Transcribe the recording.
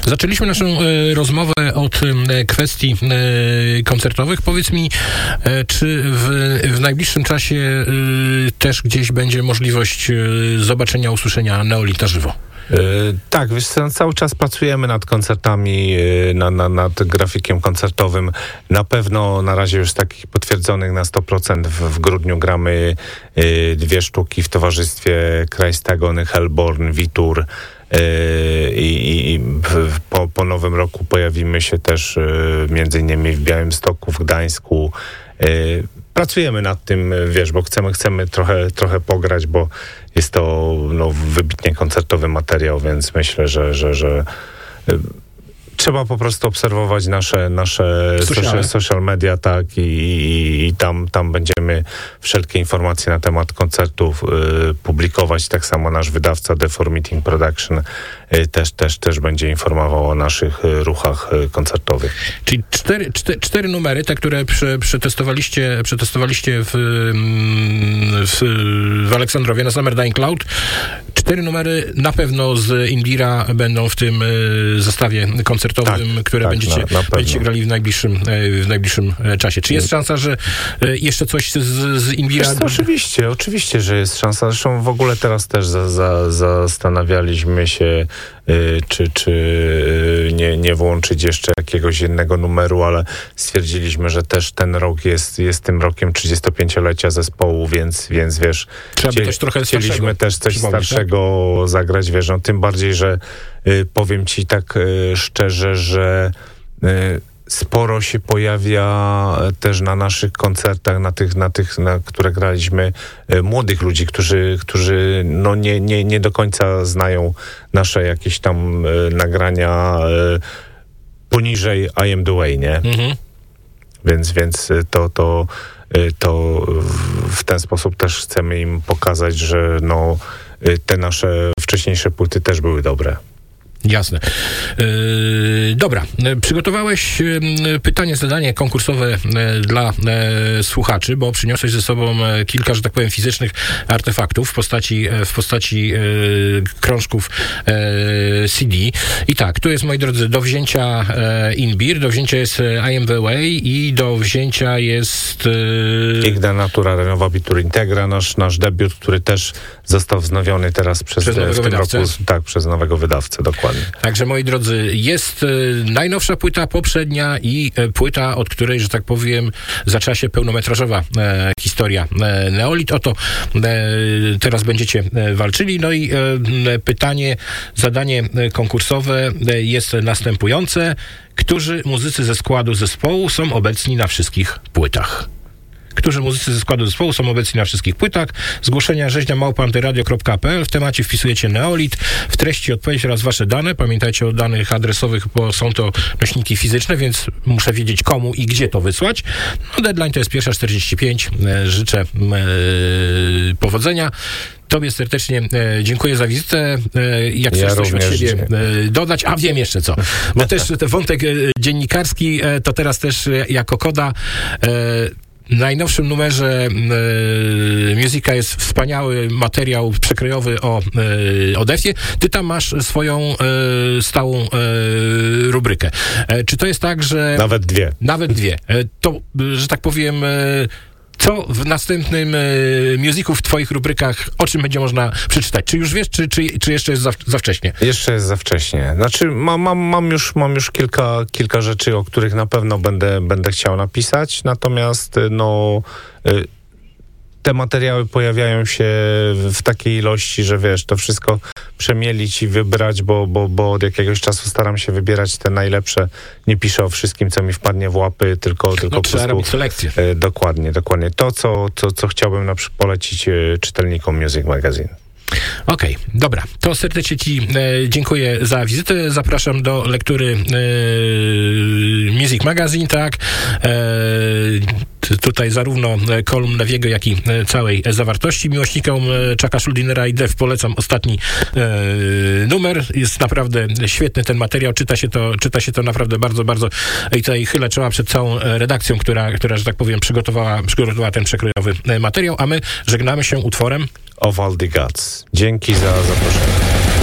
Zaczęliśmy naszą rozmowę od kwestii koncertowych. Powiedz mi, czy w najbliższym czasie też gdzieś będzie możliwość zobaczenia, usłyszenia Neolit na żywo? Tak, wiesz co, cały czas pracujemy nad koncertami, nad grafikiem koncertowym. Na pewno na razie już takich potwierdzonych na 100% w grudniu gramy 2 sztuki w towarzystwie Christagony, Hellborn, Witur. I po nowym roku pojawimy się też między innymi w Białymstoku, w Gdańsku. Pracujemy nad tym, wiesz, bo chcemy trochę pograć, bo jest to wybitnie koncertowy materiał, więc myślę, że trzeba po prostu obserwować nasze social media, tak, i tam będziemy wszelkie informacje na temat koncertów publikować. Tak samo nasz wydawca Deformating Production też będzie informował o naszych ruchach koncertowych. Czyli cztery numery, te, które przetestowaliście w Aleksandrowie na Summer Dying Cloud. 4 numery na pewno z Indira będą w tym zestawie koncertowym, które będziecie grali w najbliższym czasie. Czy jest szansa, że jeszcze coś z Indira... Oczywiście, że jest szansa. Zresztą w ogóle teraz też zastanawialiśmy się, czy nie włączyć jeszcze jakiegoś innego numeru, ale stwierdziliśmy, że też ten rok jest tym rokiem 35-lecia zespołu, więc wiesz, chcieliśmy też coś starszego zagrać, wiesz, tym bardziej, że powiem ci tak szczerze, że sporo się pojawia też na naszych koncertach, na które graliśmy, młodych ludzi, którzy nie do końca znają nasze jakieś tam nagrania poniżej I Am The Way, nie? Mhm. Więc to w ten sposób też chcemy im pokazać, że te nasze wcześniejsze płyty też były dobre. Jasne. Dobra. Przygotowałeś zadanie konkursowe dla słuchaczy, bo przyniosłeś ze sobą kilka, że tak powiem, fizycznych artefaktów w postaci krążków CD. I tak, tu jest, moi drodzy, do wzięcia Inbir, do wzięcia jest I Am The Way i do wzięcia jest... Igda Natura Renovabitur Integra, nasz debiut, który też został wznowiony teraz przez nowego wydawcę. Tak, przez nowego wydawcę, dokładnie. Także, moi drodzy, jest najnowsza płyta, poprzednia i płyta, od której, że tak powiem, zaczęła się pełnometrażowa historia Neolit. O to teraz będziecie walczyli. No i zadanie konkursowe jest następujące. Którzy muzycy ze składu zespołu są obecni na wszystkich płytach? Którzy muzycy ze składu zespołu są obecni na wszystkich płytach. Zgłoszenia rzeźnia@antyradio.pl. W temacie wpisujecie Neolit. W treści odpowiedź oraz wasze dane. Pamiętajcie o danych adresowych, bo są to nośniki fizyczne, więc muszę wiedzieć komu i gdzie to wysłać. Deadline to jest 1:45. Życzę powodzenia. Tobie serdecznie dziękuję za wizytę. Jak chcesz coś od siebie dodać? A wiem jeszcze co. Bo też ten wątek dziennikarski to teraz też jako koda. W najnowszym numerze Musica jest wspaniały materiał przekrojowy o Odessie. Ty tam masz swoją stałą rubrykę. Czy to jest tak, że... Nawet dwie. To, że tak powiem... Co w następnym Musicu, w twoich rubrykach, o czym będzie można przeczytać? Czy już wiesz, czy jeszcze jest za wcześnie? Jeszcze jest za wcześnie. Znaczy, mam już kilka rzeczy, o których na pewno będę chciał napisać, natomiast te materiały pojawiają się w takiej ilości, że wiesz, to wszystko przemielić i wybrać, bo od jakiegoś czasu staram się wybierać te najlepsze. Nie piszę o wszystkim, co mi wpadnie w łapy, tylko po prostu robić selekcję. Dokładnie. To, co chciałbym polecić czytelnikom Music Magazine. Okej, dobra. To serdecznie ci dziękuję za wizytę. Zapraszam do lektury Music Magazine, tak. Tutaj zarówno kolumn Lewiego, jak i całej zawartości. Miłośnikom Chucka Schuldinera i Def polecam ostatni numer. Jest naprawdę świetny ten materiał. Czyta się to naprawdę bardzo, bardzo. I tutaj chylę czoła przed całą redakcją, która, że tak powiem, przygotowała ten przekrojowy materiał, a my żegnamy się utworem Of All The Gods. Dzięki za zaproszenie.